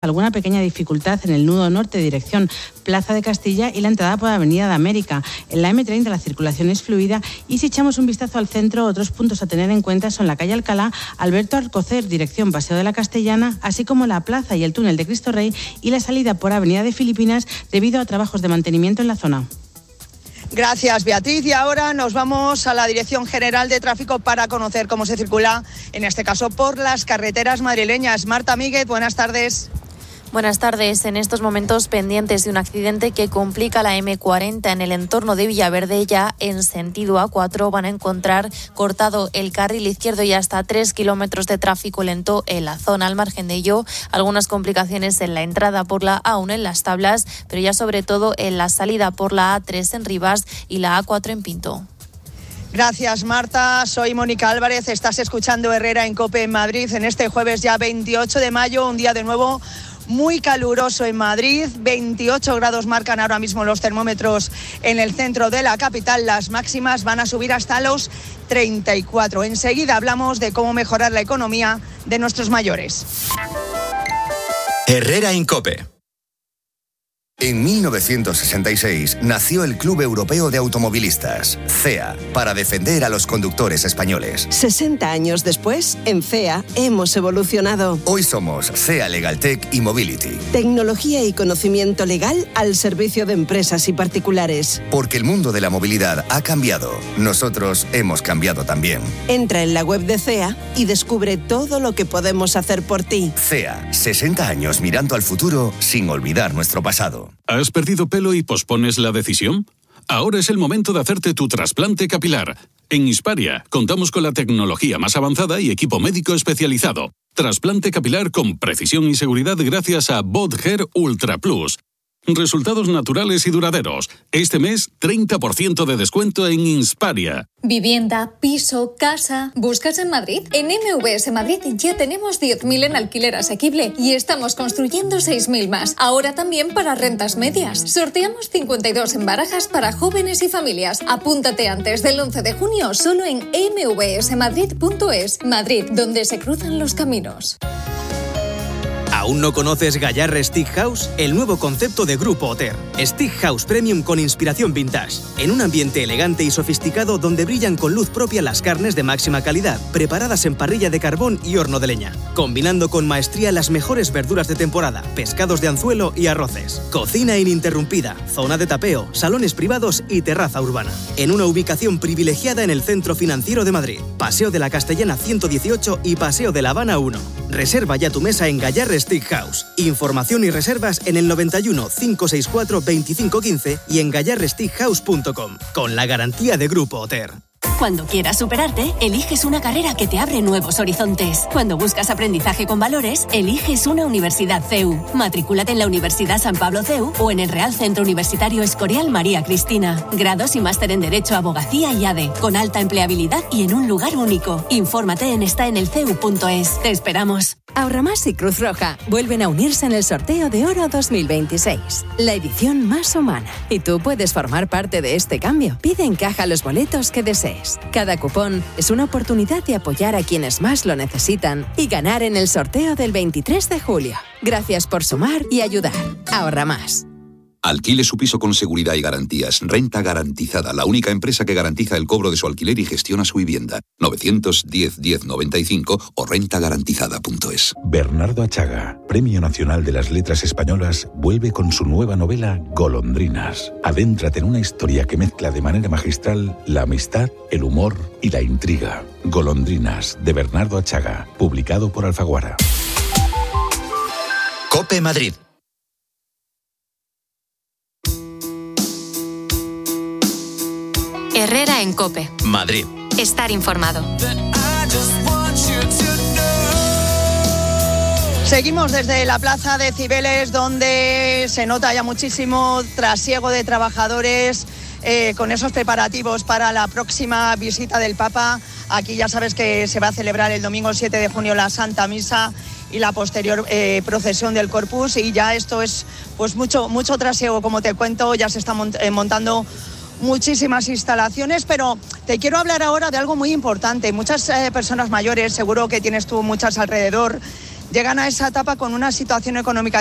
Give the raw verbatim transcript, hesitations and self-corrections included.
alguna pequeña dificultad en el nudo norte dirección Plaza de Castilla y la entrada por Avenida de América. En la eme treinta la circulación es fluida y si echamos un vistazo al centro, otros puntos a tener en cuenta son la calle Alcalá, Alberto Alcocer, dirección Paseo de la Castellana, así como la plaza y el túnel de Cristo Rey y la salida por Avenida de Filipinas debido a trabajos de mantenimiento en la zona. Gracias, Beatriz. Y ahora nos vamos a la Dirección General de Tráfico para conocer cómo se circula, en este caso, por las carreteras madrileñas. Marta Míguez, buenas tardes. Buenas tardes. En estos momentos pendientes de un accidente que complica la eme cuarenta en el entorno de Villaverde, ya en sentido a cuatro van a encontrar cortado el carril izquierdo y hasta tres kilómetros de tráfico lento en la zona. Al margen de ello, algunas complicaciones en la entrada por la a uno en Las Tablas, pero ya sobre todo en la salida por la a tres en Rivas y la a cuatro en Pinto. Gracias, Marta. Soy Mónica Álvarez. Estás escuchando Herrera en COPE en Madrid en este jueves ya veintiocho de mayo, un día de nuevo muy caluroso en Madrid. veintiocho grados marcan ahora mismo los termómetros en el centro de la capital. Las máximas van a subir hasta los treinta y cuatro. Enseguida hablamos de cómo mejorar la economía de nuestros mayores. Herrera en COPE. En mil novecientos sesenta y seis nació el Club Europeo de Automovilistas, C E A, para defender a los conductores españoles. sesenta años después, en C E A hemos evolucionado. Hoy somos C E A Legaltech y Mobility. Tecnología y conocimiento legal al servicio de empresas y particulares. Porque el mundo de la movilidad ha cambiado. Nosotros hemos cambiado también. Entra en la web de C E A y descubre todo lo que podemos hacer por ti. C E A, sesenta años mirando al futuro sin olvidar nuestro pasado. ¿Has perdido pelo y pospones la decisión? Ahora es el momento de hacerte tu trasplante capilar. En Hisparia contamos con la tecnología más avanzada y equipo médico especializado. Trasplante capilar con precisión y seguridad gracias a BodHair Ultra Plus. Resultados naturales y duraderos. Este mes, treinta por ciento de descuento en Hisparia. Vivienda, piso, casa. ¿Buscas en Madrid? En eme ve ese Madrid ya tenemos diez mil en alquiler asequible y estamos construyendo seis mil más. Ahora también para rentas medias. Sorteamos cincuenta y dos en barajas para jóvenes y familias. Apúntate antes del once de junio solo en eme ve ese madrid punto es. Madrid, donde se cruzan los caminos. ¿Aún no conoces Gallarre Stick House? El nuevo concepto de Grupo Oter. Stick House Premium con inspiración vintage. En un ambiente elegante y sofisticado donde brillan con luz propia las carnes de máxima calidad, preparadas en parrilla de carbón y horno de leña. Combinando con maestría las mejores verduras de temporada, pescados de anzuelo y arroces. Cocina ininterrumpida, zona de tapeo, salones privados y terraza urbana. En una ubicación privilegiada en el Centro Financiero de Madrid. Paseo de la Castellana ciento dieciocho y Paseo de La Habana uno. Reserva ya tu mesa en Gallarre Stick House. Información y reservas en el noventa y uno, cinco seis cuatro, veinticinco quince y en gallarre stick house punto com. Con la garantía de Grupo Oter. Cuando quieras superarte, eliges una carrera que te abre nuevos horizontes. Cuando buscas aprendizaje con valores, eliges una universidad C E U. Matrículate en la Universidad San Pablo C E U o en el Real Centro Universitario Escorial María Cristina. Grados y máster en Derecho, Abogacía y A D E, con alta empleabilidad y en un lugar único. Infórmate en está en el c e u punto es. Te esperamos. Ahorramás y Cruz Roja vuelven a unirse en el sorteo de Oro dos mil veintiséis, la edición más humana. Y tú puedes formar parte de este cambio. Pide en caja los boletos que desees. Cada cupón es una oportunidad de apoyar a quienes más lo necesitan y ganar en el sorteo del veintitrés de julio. Gracias por sumar y ayudar. Ahorra más. Alquile su piso con seguridad y garantías. Renta Garantizada, la única empresa que garantiza el cobro de su alquiler y gestiona su vivienda. novecientos diez, diez noventa y cinco o renta garantizada punto es. Bernardo Achaga, Premio Nacional de las Letras Españolas, vuelve con su nueva novela Golondrinas. Adéntrate en una historia que mezcla de manera magistral la amistad, el humor y la intriga. Golondrinas, de Bernardo Achaga, publicado por Alfaguara. COPE Madrid. Herrera en COPE. Madrid. Estar informado. Seguimos desde la Plaza de Cibeles, donde se nota ya muchísimo trasiego de trabajadores eh, con esos preparativos para la próxima visita del Papa. Aquí ya sabes que se va a celebrar el domingo siete de junio la Santa Misa y la posterior eh, procesión del Corpus, y ya esto es pues mucho, mucho trasiego, como te cuento, ya se está mont- eh, montando muchísimas instalaciones, pero te quiero hablar ahora de algo muy importante. Muchas eh, personas mayores, seguro que tienes tú muchas alrededor, llegan a esa etapa con una situación económica